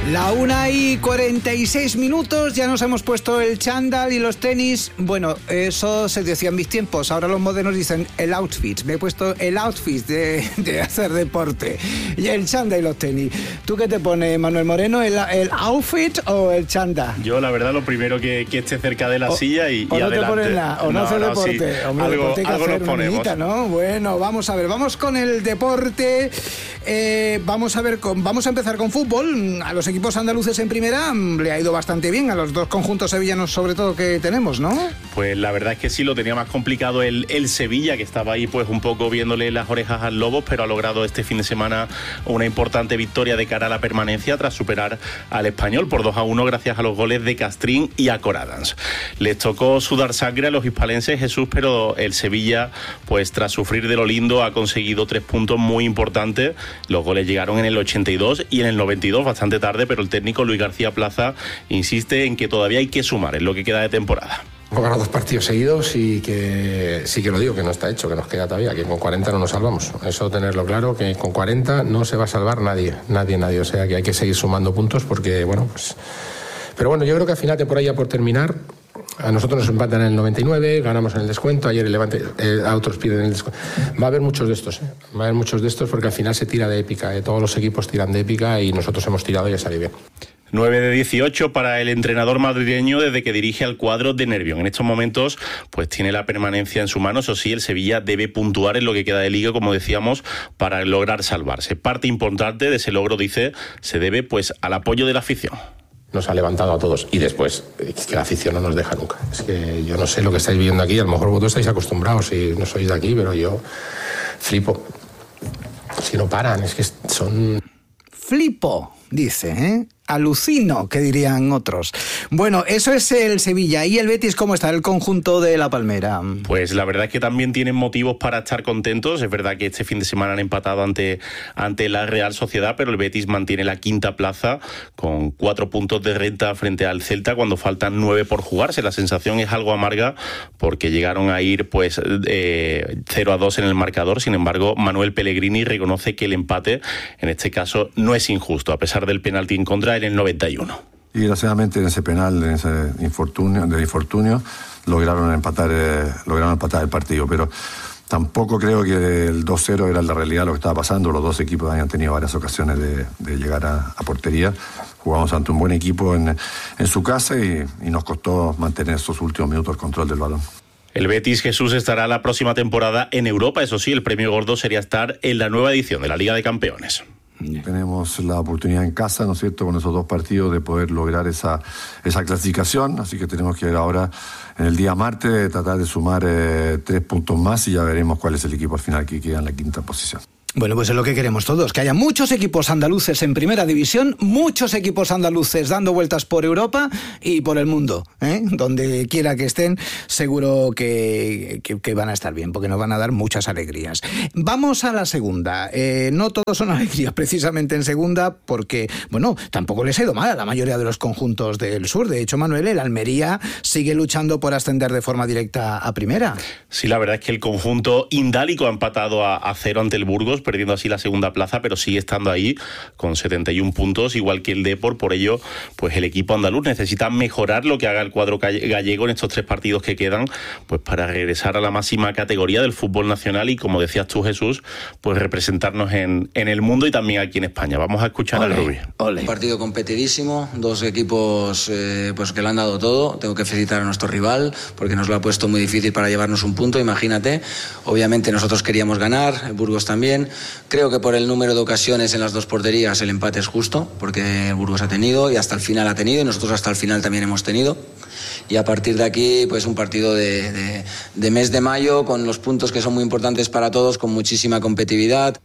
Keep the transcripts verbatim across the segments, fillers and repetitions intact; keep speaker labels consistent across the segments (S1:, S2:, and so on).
S1: La una y cuarenta y seis minutos, ya nos hemos puesto el chándal y los tenis. Bueno, eso se decía en mis tiempos, ahora los modernos dicen el outfit. Me he puesto el outfit de, de hacer deporte, y el chándal y los tenis. ¿Tú qué te pones, Manuel Moreno, el, el outfit o el chándal?
S2: Yo, la verdad, lo primero que, que esté cerca de la
S1: o,
S2: silla y,
S1: o
S2: y
S1: no
S2: adelante.
S1: te pones nada, o no, no haces no, deporte.
S2: Sí.
S1: Hombre,
S2: algo
S1: deporte hay que
S2: algo
S1: hacer,
S2: nos ponemos.
S1: Manita, ¿no? Bueno, vamos a ver, vamos con el deporte. Eh, vamos a ver, con, vamos a empezar con fútbol. A los equipos andaluces en primera le ha ido bastante bien, a los dos conjuntos sevillanos sobre todo que tenemos, ¿no?
S2: Pues la verdad es que sí, lo tenía más complicado el, el Sevilla, que estaba ahí pues un poco viéndole las orejas al lobo, pero ha logrado este fin de semana una importante victoria de cara a la permanencia tras superar al Español por dos a uno gracias a los goles de Castrín y a Coradans. Les tocó sudar sangre a los hispalenses, Jesús, pero el Sevilla, pues tras sufrir de lo lindo, ha conseguido tres puntos muy importantes. Los goles llegaron en el ochenta y dos y en el noventa y dos, bastante tarde, pero el técnico Luis García Plaza insiste en que todavía hay que sumar en lo que queda de temporada.
S3: Hemos ganado dos partidos seguidos y que sí que lo digo, que no está hecho, que nos queda todavía, que con cuarenta no nos salvamos. Eso tenerlo claro, que con cuarenta no se va a salvar nadie, nadie, nadie. O sea que hay que seguir sumando puntos porque, bueno, pues... Pero bueno, yo creo que al final, por ahí ya por terminar, a nosotros nos empatan en el noventa y nueve, ganamos en el descuento, ayer el Levante, eh, a otros piden en el descuento. Va a haber muchos de estos, ¿eh? Va a haber muchos de estos porque al final se tira de épica, ¿eh? Todos los equipos tiran de épica y nosotros hemos tirado y ha salido bien.
S2: nueve de dieciocho para el entrenador madrileño desde que dirige al cuadro de Nervión. En estos momentos pues tiene la permanencia en su mano. Eso sí, el Sevilla debe puntuar en lo que queda de liga, como decíamos, para lograr salvarse. Parte importante de ese logro, dice, se debe pues al apoyo de la afición.
S3: Nos ha levantado a todos y después es que la afición no nos deja nunca. Es que yo no sé lo que estáis viendo aquí, a lo mejor vosotros estáis acostumbrados y no sois de aquí, pero yo flipo. Si no paran, es que son...
S1: Flipo, dice, ¿eh? Alucino, que dirían otros. Bueno, eso es el Sevilla. ¿Y el Betis cómo está, el conjunto de La Palmera?
S2: Pues la verdad es que también tienen motivos para estar contentos. Es verdad que este fin de semana han empatado ante, ante la Real Sociedad, pero el Betis mantiene la quinta plaza con cuatro puntos de renta frente al Celta cuando faltan nueve por jugarse. La sensación es algo amarga porque llegaron a ir pues eh, cero a dos en el marcador. Sin embargo, Manuel Pellegrini reconoce que el empate en este caso no es injusto, a pesar del penalti en contra en el noventa y uno.
S4: Y desgraciadamente en ese penal, en ese infortunio, del infortunio, lograron empatar, eh, lograron empatar el partido, pero tampoco creo que el dos cero era la realidad lo que estaba pasando. Los dos equipos habían tenido varias ocasiones de, de llegar a, a portería. Jugamos ante un buen equipo en, en su casa y, y nos costó mantener esos últimos minutos el control del balón.
S2: El Betis, Jesús, estará la próxima temporada en Europa. Eso sí, el premio gordo sería estar en la nueva edición de la Liga de Campeones.
S4: Tenemos la oportunidad en casa, ¿no es cierto?, con esos dos partidos de poder lograr esa, esa clasificación, así que tenemos que ir ahora en el día martes, tratar de sumar eh, tres puntos más y ya veremos cuál es el equipo al final que queda en la quinta posición.
S1: Bueno, pues es lo que queremos todos, que haya muchos equipos andaluces en primera división, muchos equipos andaluces dando vueltas por Europa y por el mundo, ¿eh? Donde quiera que estén, seguro que, que, que van a estar bien, porque nos van a dar muchas alegrías. Vamos a la segunda. Eh, no todos son alegrías precisamente en segunda, porque, bueno, tampoco les ha ido mal a la mayoría de los conjuntos del sur. De hecho, Manuel, el Almería sigue luchando por ascender de forma directa a primera.
S2: Sí, la verdad es que el conjunto indálico ha empatado a, a cero ante el Burgos, perdiendo así la segunda plaza, pero sigue estando ahí con setenta y un puntos, igual que el Depor. Por ello, pues el equipo andaluz necesita mejorar lo que haga el cuadro gallego en estos tres partidos que quedan, pues para regresar a la máxima categoría del fútbol nacional y, como decías tú, Jesús, pues representarnos en, en el mundo y también aquí en España. Vamos a escuchar
S1: Ole,
S2: al Rubí.
S1: Ole.
S5: Un partido competidísimo, dos equipos eh, pues que le han dado todo. Tengo que felicitar a nuestro rival porque nos lo ha puesto muy difícil para llevarnos un punto, imagínate. Obviamente nosotros queríamos ganar, el Burgos también. Creo que por el número de ocasiones en las dos porterías el empate es justo, porque el Burgos ha tenido y hasta el final ha tenido y nosotros hasta el final también hemos tenido. Y a partir de aquí, pues un partido de, de, de mes de mayo con los puntos que son muy importantes para todos, con muchísima competitividad.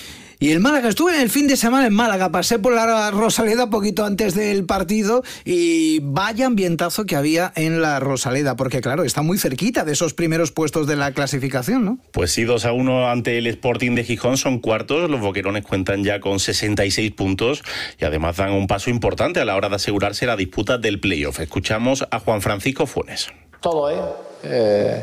S1: Y el Málaga, estuve en el fin de semana en Málaga, pasé por la Rosaleda poquito antes del partido y vaya ambientazo que había en la Rosaleda, porque claro, está muy cerquita de esos primeros puestos de la clasificación, ¿no?
S2: Pues sí, dos a uno ante el Sporting de Gijón, son cuartos, los boquerones cuentan ya con sesenta y seis puntos y además dan un paso importante a la hora de asegurarse la disputa del playoff. Escuchamos a Juan Francisco Funes.
S6: Todo, ¿eh? eh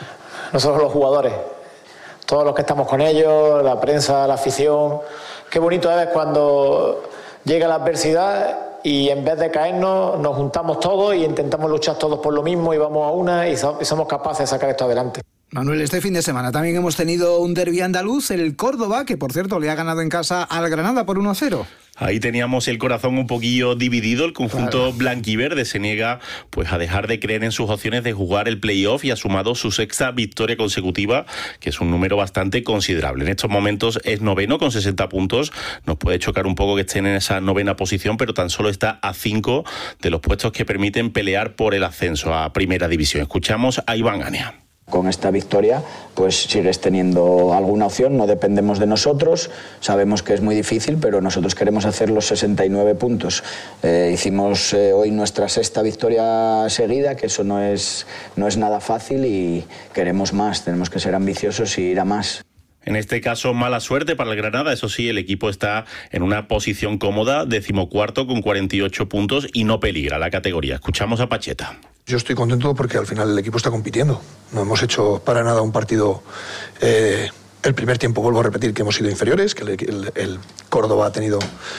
S6: no solo los jugadores, todos los que estamos con ellos, la prensa, la afición. Qué bonito es cuando llega la adversidad y en vez de caernos nos juntamos todos y intentamos luchar todos por lo mismo y vamos a una y, so- y somos capaces de sacar esto adelante.
S1: Manuel, este fin de semana también hemos tenido un derbi andaluz, el Córdoba, que por cierto le ha ganado en casa al Granada por uno a cero.
S2: Ahí teníamos el corazón un poquillo dividido. El conjunto claro. blanquiverde se niega pues a dejar de creer en sus opciones de jugar el playoff y ha sumado su sexta victoria consecutiva, que es un número bastante considerable. En estos momentos es noveno con sesenta puntos. Nos puede chocar un poco que estén en esa novena posición, pero tan solo está a cinco de los puestos que permiten pelear por el ascenso a Primera División. Escuchamos a Iván Ania.
S7: Con esta victoria pues sigues teniendo alguna opción, no dependemos de nosotros, sabemos que es muy difícil, pero nosotros queremos hacer los sesenta y nueve puntos. Eh, hicimos eh, hoy nuestra sexta victoria seguida, que eso no es, no es nada fácil y queremos más, tenemos que ser ambiciosos y ir a más.
S2: En este caso, mala suerte para el Granada. Eso sí, el equipo está en una posición cómoda, decimocuarto con cuarenta y ocho puntos y no peligra la categoría. Escuchamos a Pacheta.
S8: Yo estoy contento porque al final el equipo está compitiendo. No hemos hecho para nada un partido... Eh, el primer tiempo, vuelvo a repetir, que hemos sido inferiores, que el, el, el Córdoba ha tenido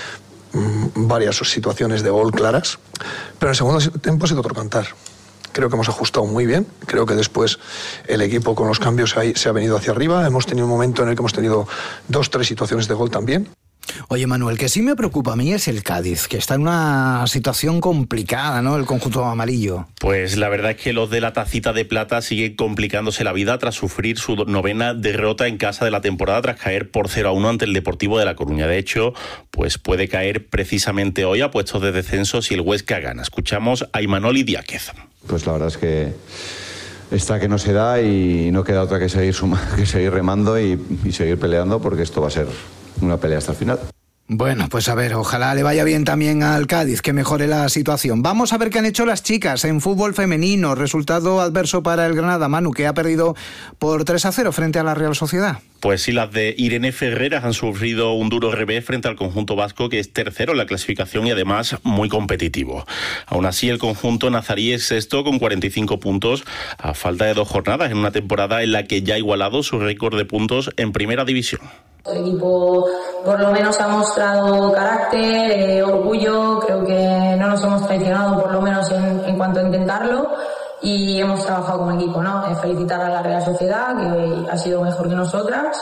S8: mmm, varias situaciones de gol claras. Pero en el segundo tiempo ha sido otro cantar. Creo que hemos ajustado muy bien. Creo que después el equipo con los cambios se ha venido hacia arriba. Hemos tenido un momento en el que hemos tenido dos, tres situaciones de gol también.
S1: Oye, Manuel, que sí me preocupa a mí es el Cádiz, que está en una situación complicada, ¿no? El conjunto amarillo.
S2: Pues la verdad es que los de la tacita de plata siguen complicándose la vida tras sufrir su novena derrota en casa de la temporada tras caer por cero a uno ante el Deportivo de La Coruña. De hecho, pues puede caer precisamente hoy a puestos de descenso si el Huesca gana. Escuchamos a Imanol Idiáquez.
S9: Pues la verdad es que está que no se da y no queda otra que seguir, suma, que seguir remando y, y seguir peleando, porque esto va a ser una pelea hasta el final.
S1: Bueno, pues a ver, ojalá le vaya bien también al Cádiz, que mejore la situación. Vamos a ver qué han hecho las chicas en fútbol femenino. Resultado adverso para el Granada, Manu, que ha perdido por tres a cero frente a la Real Sociedad.
S2: Pues sí, las de Irene Ferreras han sufrido un duro revés frente al conjunto vasco, que es tercero en la clasificación y además muy competitivo. Aún así, el conjunto nazarí es sexto con cuarenta y cinco puntos a falta de dos jornadas en una temporada en la que ya ha igualado su récord de puntos en Primera División.
S10: El equipo por lo menos ha mostrado carácter, eh, orgullo, creo que no nos hemos traicionado por lo menos en, en cuanto a intentarlo y hemos trabajado como equipo, ¿no? Eh, felicitar a la Real Sociedad, que ha sido mejor que nosotras,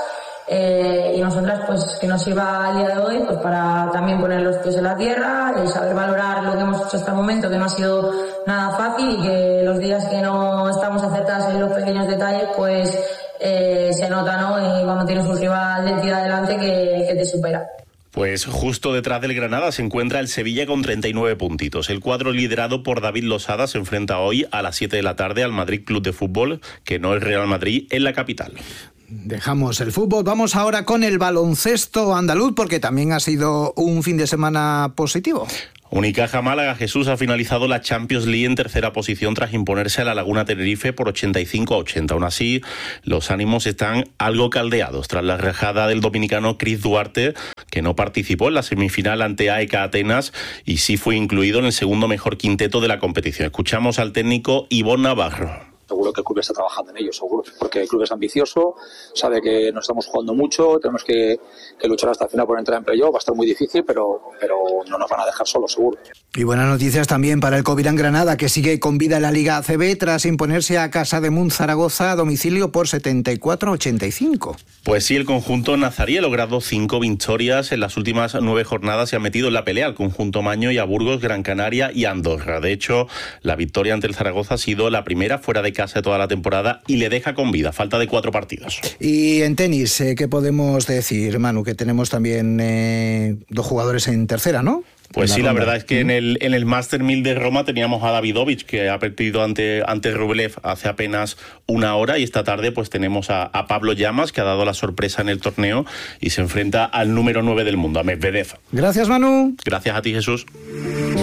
S10: eh, y nosotras pues que nos sirva el día de hoy pues para también poner los pies en la tierra y saber valorar lo que hemos hecho hasta el momento, que no ha sido nada fácil y que los días que no estamos acertadas en los pequeños detalles pues Eh, se nota, ¿no? Y cuando tienes un rival de ti adelante que, que te supera.
S2: Pues justo detrás del Granada se encuentra el Sevilla con treinta y nueve puntitos. El cuadro liderado por David Losada se enfrenta hoy a las siete de la tarde al Madrid Club de Fútbol, que no es Real Madrid, en la capital.
S1: Dejamos el fútbol, vamos ahora con el baloncesto andaluz, porque también ha sido un fin de semana positivo.
S2: Unicaja Málaga, Jesús, ha finalizado la Champions League en tercera posición tras imponerse a la Laguna Tenerife por ochenta y cinco a ochenta. Aún así, los ánimos están algo caldeados tras la rajada del dominicano Chris Duarte, que no participó en la semifinal ante A E K Atenas y sí fue incluido en el segundo mejor quinteto de la competición. Escuchamos al técnico Ivonne Navarro.
S11: Seguro que el club está trabajando en ello, seguro, porque el club es ambicioso, sabe que nos estamos jugando mucho, tenemos que, que luchar hasta el final por entrar en playoff, va a estar muy difícil, pero, pero no nos van a dejar solos, seguro.
S1: Y buenas noticias también para el Covirán Granada, que sigue con vida en la Liga A C B tras imponerse a Casa de Mun Zaragoza a domicilio por setenta y cuatro a ochenta y cinco.
S2: Pues sí, el conjunto nazarí ha logrado cinco victorias en las últimas nueve jornadas y ha metido en la pelea al conjunto maño y a Burgos, Gran Canaria y Andorra. De hecho, la victoria ante el Zaragoza ha sido la primera fuera de casa de toda la temporada y le deja con vida, falta de cuatro partidos.
S1: Y en tenis, eh, ¿qué podemos decir, Manu? Que tenemos también eh, dos jugadores en tercera, ¿no?
S2: Pues sí, ronda. La verdad es que en el, en el Master mil de Roma teníamos a Davidovich, que ha perdido ante, ante Rublev hace apenas una hora, y esta tarde pues tenemos a, a Pablo Llamas, que ha dado la sorpresa en el torneo y se enfrenta al número nueve del mundo, a Medvedev.
S1: Gracias, Manu.
S2: Gracias a ti, Jesús.